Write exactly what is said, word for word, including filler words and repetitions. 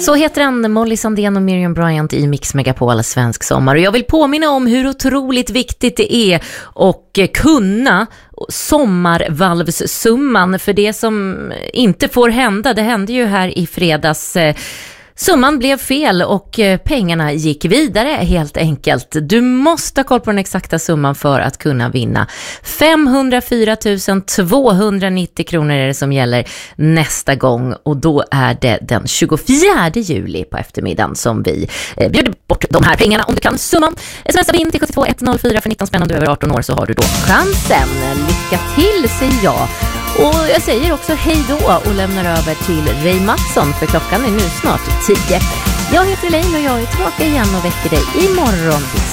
Så heter den, Molly Sandén och Miriam Bryant i Mix Megapol Svensk sommar. Och jag vill påminna om hur otroligt viktigt det är att kunna sommarvalvssumman. För det som inte får hända, det hände ju här i fredags. Summan blev fel och pengarna gick vidare helt enkelt. Du måste ha koll på den exakta summan för att kunna vinna. femhundrafyra tusen tvåhundranittio kronor är det som gäller nästa gång. Och då är det den tjugofjärde juli på eftermiddagen som vi eh, bjuder bort de här pengarna. Om du kan summan, smsa in till sjuttiotvå etthundrafyra för nitton spänn. Om du är över arton år så har du då chansen. Lycka till, säger jag. Och jag säger också hej då och lämnar över till Ray Mattsson, för klockan är nu snart tio. Jag heter Elaine och jag är tillbaka igen och väcker dig imorgon.